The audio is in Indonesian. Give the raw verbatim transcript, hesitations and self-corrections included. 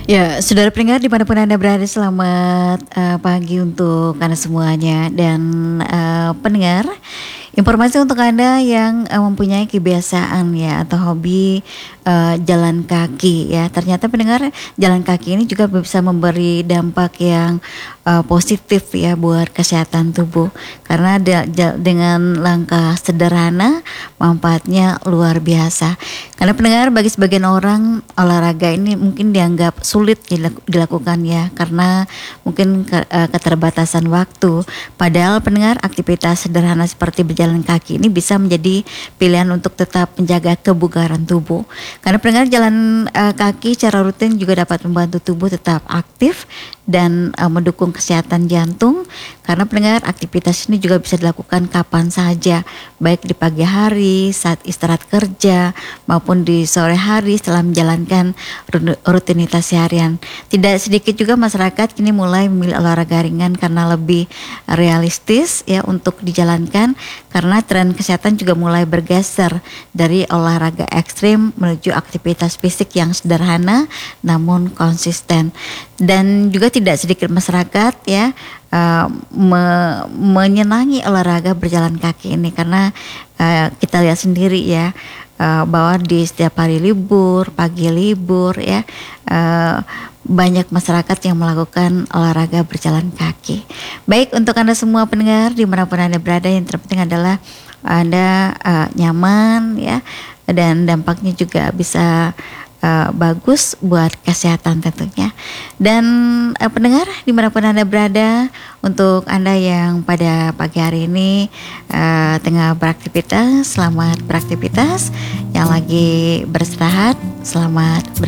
Ya, saudara pendengar dimanapun Anda berada, selamat eh, pagi untuk Anda semuanya. Dan eh, pendengar, informasi untuk Anda yang eh, mempunyai kebiasaan ya atau hobi eh, jalan kaki ya. Ternyata pendengar, jalan kaki ini juga bisa memberi dampak yang eh, positif ya buat kesehatan tubuh. Karena de- ja- dengan langkah sederhana manfaatnya luar biasa. Karena pendengar, bagi sebagian orang olahraga ini mungkin dianggap sulit dilak- dilakukan ya, karena mungkin ke- eh, keterbatasan waktu. Padahal pendengar, aktivitas sederhana seperti berjalan kaki ini bisa menjadi pilihan untuk tetap menjaga kebugaran tubuh. Karena pendengar, jalan eh, kaki secara rutin juga dapat membantu tubuh tetap aktif dan eh, mendukung kesehatan jantung. Karena pendengar, aktivitas ini juga bisa dilakukan kapan saja, baik di pagi hari, saat istirahat kerja, maupun di sore hari setelah menjalankan ru- rutinitas seharian. Tidak sedikit juga masyarakat kini mulai memilih olahraga ringan karena lebih realistis ya untuk dijalankan, karena tren kesehatan juga mulai bergeser dari olahraga ekstrim menuju aktivitas fisik yang sederhana namun konsisten. Dan juga tidak sedikit masyarakat ya uh, me- menyenangi olahraga berjalan kaki ini, karena uh, kita lihat sendiri ya, uh, bahwa di setiap hari libur, pagi libur ya, uh, banyak masyarakat yang melakukan olahraga berjalan kaki. Baik, untuk Anda semua pendengar dimanapun Anda berada, yang terpenting adalah Anda uh, nyaman ya, dan dampaknya juga bisa uh, bagus buat kesehatan tentunya. Dan uh, pendengar dimanapun Anda berada, untuk Anda yang pada pagi hari ini uh, tengah beraktivitas, selamat beraktivitas. Yang lagi beristirahat, selamat beristirahat.